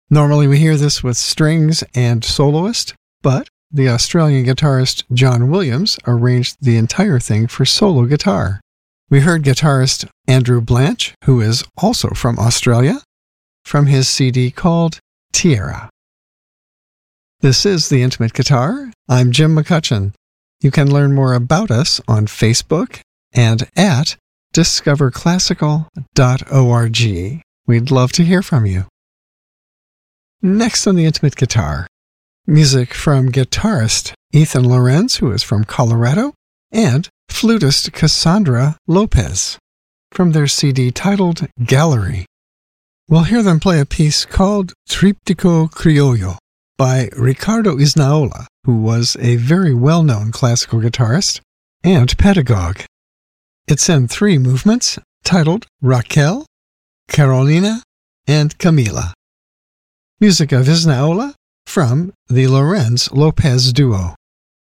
Normally we hear this with strings and soloist, but the Australian guitarist John Williams arranged the entire thing for solo guitar. We heard guitarist Andrew Blanche, who is also from Australia, from his CD called Tierra. This is The Intimate Guitar. I'm Jim McCutcheon. You can learn more about us on Facebook and at discoverclassical.org. We'd love to hear from you. Next on The Intimate Guitar, music from guitarist Ethan Lorenz, who is from Colorado, and flutist Cassandra Lopez, from their CD titled Gallery. We'll hear them play a piece called Triptico Criollo by Ricardo Isnaola, who was a very well-known classical guitarist and pedagogue. It's in 3 movements, titled Raquel, Carolina, and Camila. Music of Isnaola from the Lorenz-Lopez duo.